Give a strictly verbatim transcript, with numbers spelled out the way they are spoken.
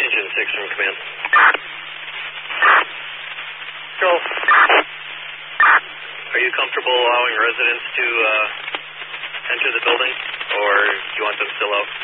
Engine six from command. Go. Are you comfortable allowing residents to uh, enter the building, or do you want them still out?